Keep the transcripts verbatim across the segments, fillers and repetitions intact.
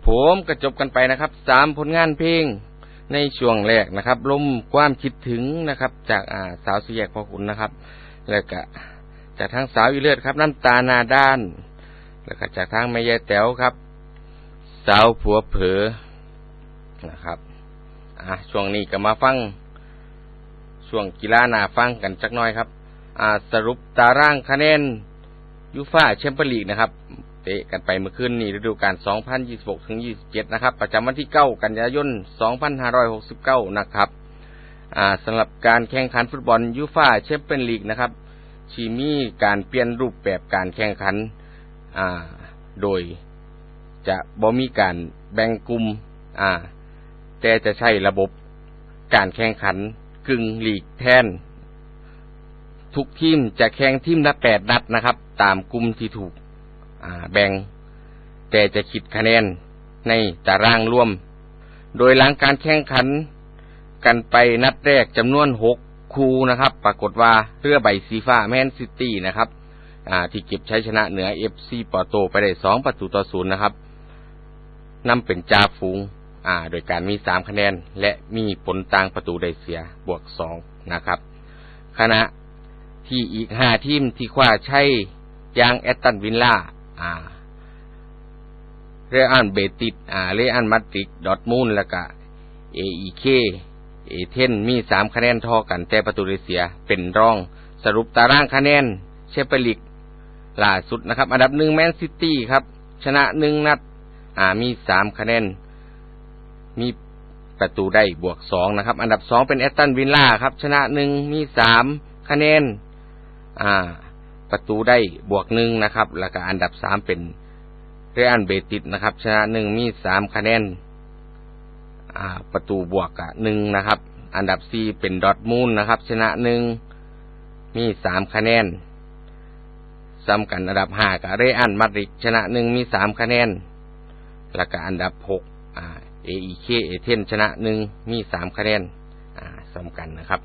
ผมก็จบกันไปนะครับสามผลงานเพลงในช่วงแรกนะครับลมความคิดถึงนะครับจากอ่าสาวสุแยกพ่อขุนนะครับแล้วก็จากทางสาวอีเลือดครับน้ำตาหน้าด้านแล้วก็จากทางแม่ยายแต๋วครับสาวผัวเผลอนะครับอ่าช่วงนี้ก็มาฟังช่วงกีฬาหน้าฟังกันจักหน่อยครับอ่าสรุปตารางคะแนนยูฟ่าแชมเปี้ยนลีกนะครับเตะกันไปเมื่อคืนนี้ฤดูกาล สองพันยี่สิบหก ถึง ยี่สิบเจ็ด นะครับประจำวันที่ เก้า กันยายน สองพันห้าร้อยหกสิบเก้า นะครับอ่าสำหรับการแข่งขันฟุตบอลยูฟ่าแชมเปี้ยนลีกนะครับที่มีการเปลี่ยนรูปแบบการแข่งขันอ่าโดยจะบ่มีการแบ่งกลุ่มอ่าแต่จะใช้ระบบการแข่งขันกึ่งลีกแทนทุกทีมจะแข่งทีมละแปดนัดนะครับตามกลุ่มที่ถูกอ่าแบ่งแต่จะคิดคะแนนในตารางรวมโดยหลังการแข่งขันกันไปนัดแรกจำนวนหกคู่นะครับปรากฏว่าเรือใบสีฟ้าแมนซิตี้นะครับอ่าที่เก็บชัยชนะเหนือ เอฟ ซี ปอร์โตไปได้สองประตูต่อศูนย์นะครับนำเป็นจ่าฝูงอ่าโดยการมีสามคะแนนและมีผลต่างประตูได้เสียบวกสองนะครับขณะที่อีกห้าทีมที่คว้าชัยอย่างแอตตันวิลล่าอ่าเรอัลเบติสอ่าเรอัลมาดริดดอร์ทมุนด์แล้วก็เอ อี เค เอเธนมีสามคะแนนเท่ากันแต่ประตูได้เสียเป็นรองสรุปตารางคะแนนแชมเปี้ยนลีกล่าสุดนะครับอันดับหนึ่งแมนซิตี้ครับชนะหนึ่งนัดอ่ามีสามคะแนนมีประตูได้บวกสองนะครับอันดับสองเป็นแอตตันวิลล่าครับชนะหนึ่งมีสามคะแนนอ่าประตูได้บวกหนึ่งนะครับแล้วก็อันดับสามเป็นเรอัลเบติสนะครับชนะหนึ่งมีสามคะแนนอ่าประตูบวกกับหนึ่งนะครับอันดับสี่เป็นดอร์ทมุนด์นะครับชนะหนึ่งมีสามคะแนนซ้ำกันอันดับห้ากับเรอัลมาดริดชนะหนึ่งมีสามคะแนนแล้วก็อันดับหกอ่า เอ อี เค เอเธนชนะหนึ่งมีสามคะแนนอ่าซ้ำกันนะครับ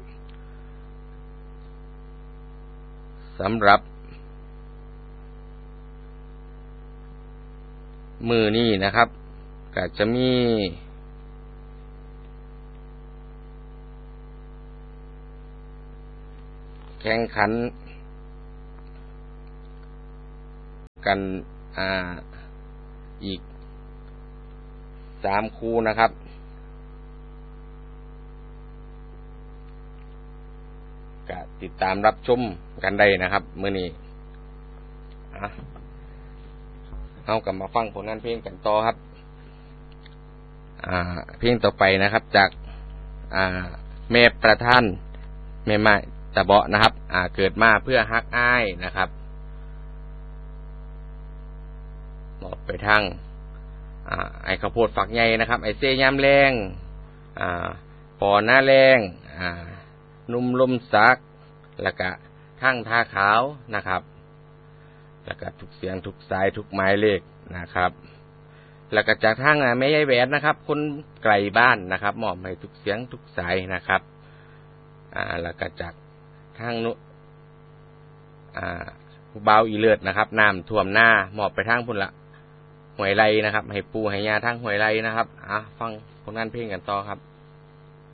สำหรับมือนี้นะครับก็จะมีแข่งขันกันอ่าอีกสามคู่นะครับก็ติดตามรับชมกันได้นะครับมื้อนี้อ่ะเอากลับมาฟังผลงานเพลงกันต่อครับอ่าเพลงต่อไปนะครับจากอ่าแม่ประธานแม่ไม้ตะเบาะนะครับอ่าเกิดมาเพื่อฮักอ้ายนะครับบอกไปทางอ่าไอ้ข้าวโพดฝักใหญ่นะครับไอ้เซ่ยามแรงอ่าปอหน้าแรงอ่านุ่มลมซักแล้วก็ทั้งทาขาวนะครับแล้วก็ทุกเสียงทุกสายทุกหมายเลขนะครับแล้วก็จากทางแม่ยายแหวนนะครับคนไกลบ้านนะครับมอบให้ทุกเสียงทุกสายนะครับอ่าแล้วก็จากทางนุอ่าเบาอีเลือดนะครับน้ำท่วมหน้ามอบไปทางพุ่นละหวยไรนะครับให้ปูให้ยาทางหวยไรนะครับอ่ะฟังผลงานเพลงกันต่อครับ